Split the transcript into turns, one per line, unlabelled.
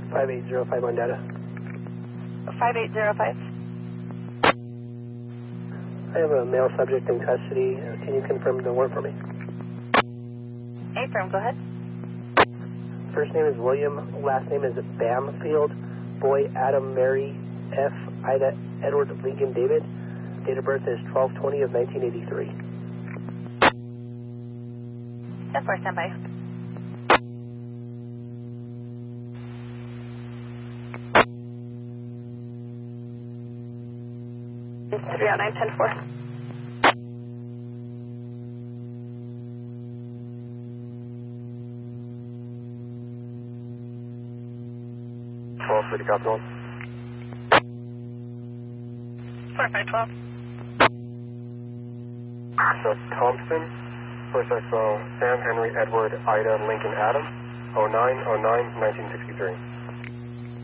5805 on data.
5805.
I have a male subject in custody. Can you confirm the warrant for me?
Affirm, go ahead.
First name is William, last name is Bamfield, boy Adam Mary F. Ida Edward Lincoln David. Date of birth is 12/20 of 1983.
10-4, stand by. It's 309, 10-4.
City Capital.
4512.
Thompson, first I saw Sam Henry Edward Ida Lincoln Adam, 09/09/1963.